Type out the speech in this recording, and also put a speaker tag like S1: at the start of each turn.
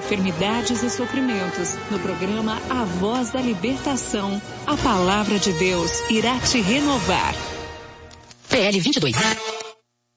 S1: enfermidades e sofrimentos. No programa A Voz da Libertação, a palavra de Deus irá te renovar.
S2: PL 22.